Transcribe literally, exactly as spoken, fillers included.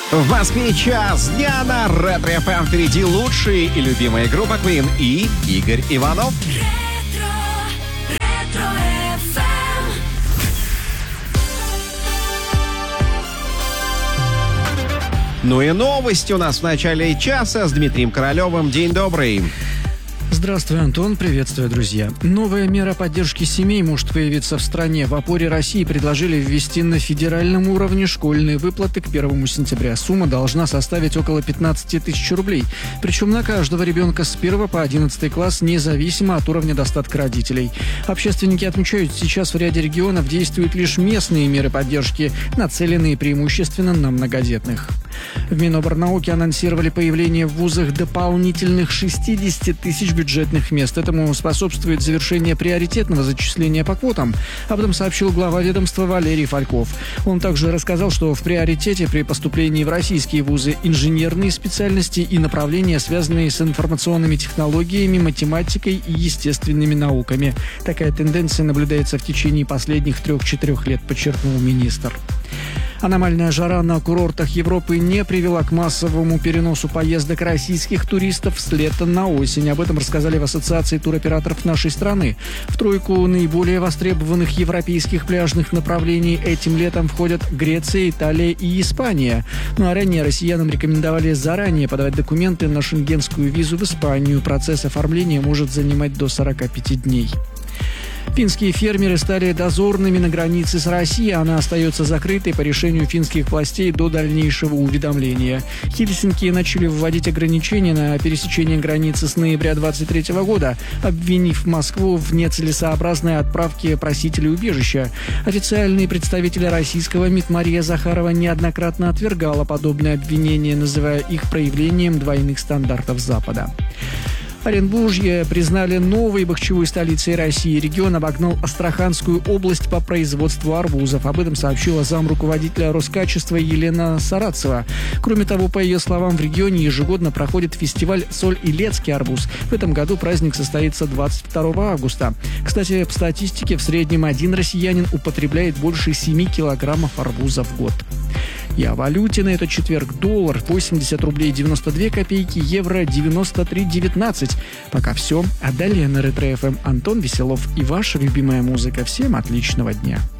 В Москве час дня на Ретро эф эм. Впереди лучшие и любимые группы Queen и Игорь Иванов. Ретро, ретро эф эм. Ну и новости у нас в начале часа с Дмитрием Королевым. День добрый. Здравствуй, Антон. Приветствую, друзья. Новая мера поддержки семей может появиться в стране. В опоре России предложили ввести на федеральном уровне школьные выплаты к первому сентября. Сумма должна составить около пятнадцать тысяч рублей. Причем на каждого ребенка с первого по одиннадцатый класс, независимо от уровня достатка родителей. Общественники отмечают, сейчас в ряде регионов действуют лишь местные меры поддержки, нацеленные преимущественно на многодетных. В Миноборнауки анонсировали появление в вузах дополнительных шестьдесят тысяч бюджетных мест. Этому способствует завершение приоритетного зачисления по квотам. Об этом сообщил глава ведомства Валерий Фальков. Он также рассказал, что в приоритете при поступлении в российские вузы инженерные специальности и направления, связанные с информационными технологиями, математикой и естественными науками. Такая тенденция наблюдается в течение последних трех-четырех лет, подчеркнул министр. Аномальная жара на курортах Европы не привела к массовому переносу поездок российских туристов с лета на осень. Об этом рассказали в Ассоциации туроператоров нашей страны. В тройку наиболее востребованных европейских пляжных направлений этим летом входят Греция, Италия и Испания. Ну а ранее россиянам рекомендовали заранее подавать документы на шенгенскую визу в Испанию. Процесс оформления может занимать до сорока пяти дней. Финские фермеры стали дозорными на границе с Россией. Она остается закрытой по решению финских властей до дальнейшего уведомления. Хельсинки начали вводить ограничения на пересечение границы с ноября двадцать третьего года, обвинив Москву в нецелесообразной отправке просителей убежища. Официальный представитель российского МИД Мария Захарова неоднократно отвергала подобные обвинения, называя их проявлением двойных стандартов Запада. Оренбуржье признали новой бахчевой столицей России. Регион обогнал Астраханскую область по производству арбузов. Об этом сообщила замруководителя Роскачества Елена Сарацева. Кроме того, по ее словам, в регионе ежегодно проходит фестиваль «Соль-Илецкий арбуз». В этом году праздник состоится двадцать второго августа. Кстати, по статистике, в среднем один россиянин употребляет больше семи килограммов арбуза в год. И о валюте на этот четверг: доллар восемьдесят рублей девяносто две копейки, евро девяносто три девятнадцать. Пока все. А далее на Ретро эф эм Антон Веселов и ваша любимая музыка. Всем отличного дня.